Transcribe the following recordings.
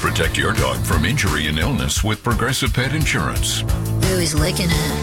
Protect your dog from injury and illness with Progressive Pet Insurance. Ooh, he's licking it.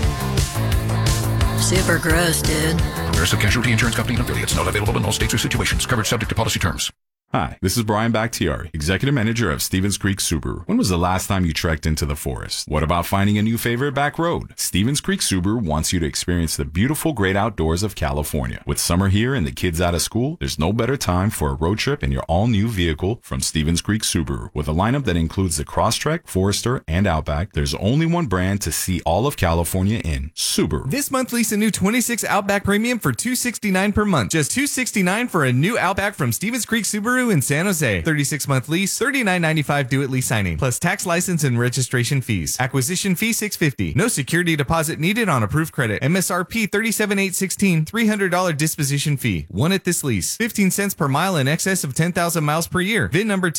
Super gross, dude. Progressive Casualty Insurance Company and affiliates. Not available in all states or situations. Coverage subject to policy terms. Hi, this is Brian Bakhtiari, Executive Manager of Stevens Creek Subaru. When was the last time you trekked into the forest? What about finding a new favorite back road? Stevens Creek Subaru wants you to experience the beautiful great outdoors of California. With summer here and the kids out of school, there's no better time for a road trip in your all-new vehicle from Stevens Creek Subaru. With a lineup that includes the Crosstrek, Forester, and Outback, there's only one brand to see all of California in, Subaru. This month, lease a new 26 Outback Premium for $269 per month. Just $269 for a new Outback from Stevens Creek Subaru in San Jose. 36-month lease, $39.95 due at lease signing, plus tax, license, and registration fees. Acquisition fee, $650. No security deposit needed on approved credit. MSRP $37,816. $300 disposition fee. One at this lease. 15 cents per mile in excess of 10,000 miles per year. VIN number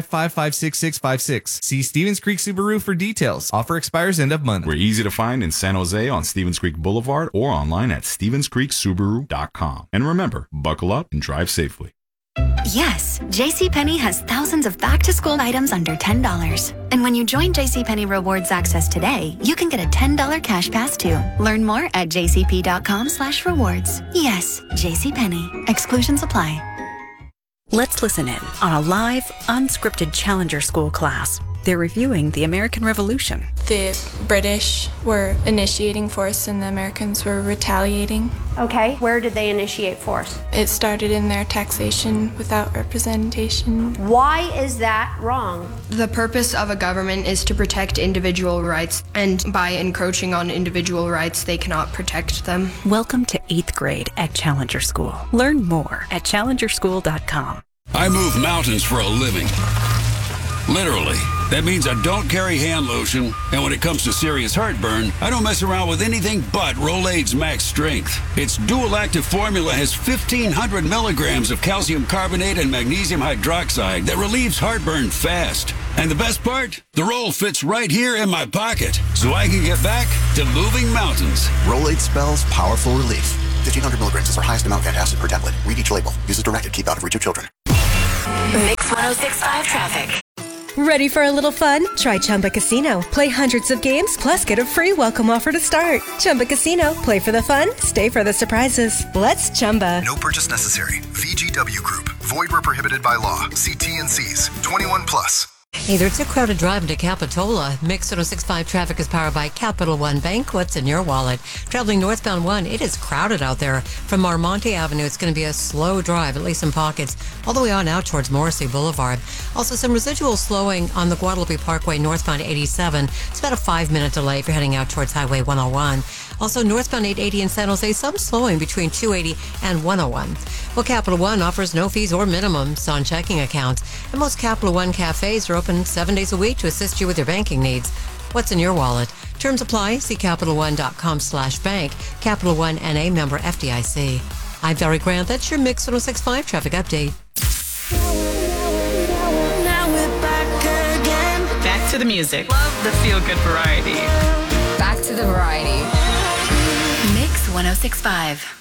TY556656. See Stevens Creek Subaru for details. Offer expires end of month. We're easy to find in San Jose on Stevens Creek Boulevard or online at StevensCreekSubaru.com. And remember, buckle up and drive safely. Yes, JCPenney has thousands of back-to-school items under $10. And when you join JCPenney Rewards Access today, you can get a $10 cash pass too. Learn more at jcp.com/rewards. Yes, JCPenney. Exclusions apply. Let's listen in on a live, unscripted Challenger School class. They're reviewing the American Revolution. The British were initiating force and the Americans were retaliating. Okay, where did they initiate force? It started in their taxation without representation. Why is that wrong? The purpose of a government is to protect individual rights, and by encroaching on individual rights, they cannot protect them. Welcome to 8th grade at Challenger School. Learn more at challengerschool.com. I move mountains for a living. Literally. That means I don't carry hand lotion, and when it comes to serious heartburn, I don't mess around with anything but Rolaids Max Strength. Its dual-active formula has 1,500 milligrams of calcium carbonate and magnesium hydroxide that relieves heartburn fast. And the best part? The roll fits right here in my pocket, so I can get back to moving mountains. Rolaids spells powerful relief. 1,500 milligrams is our highest amount of antacid per tablet. Read each label. Use as directed. Keep out of reach of children. Mix 106.5 traffic. Ready for a little fun? Try Chumba Casino. Play hundreds of games, plus get a free welcome offer to start. Chumba Casino. Play for the fun, stay for the surprises. Let's Chumba. No purchase necessary. VGW Group. Void where prohibited by law. See T&Cs. 21 plus. Hey there, it's a crowded drive into Capitola. Mix 106.5 traffic is powered by Capital One Bank. What's in your wallet? Traveling northbound 1, it is crowded out there. From Marmonte Avenue, it's going to be a slow drive, at least in pockets, all the way on out towards Morrissey Boulevard. Also, some residual slowing on the Guadalupe Parkway northbound 87. It's about a 5-minute delay if you're heading out towards Highway 101. Also, northbound 880 in San Jose, some slowing between 280 and 101. Well, Capital One offers no fees or minimums on checking accounts, and most Capital One cafes are open 7 days a week to assist you with your banking needs. What's in your wallet? Terms apply. See CapitalOne.com/bank. Capital One NA, member FDIC. I'm Valerie Grant. That's your Mix 106.5 traffic update. Now we're back again. Back to the music. Love the feel-good variety. Back to the variety. Mix 106.5.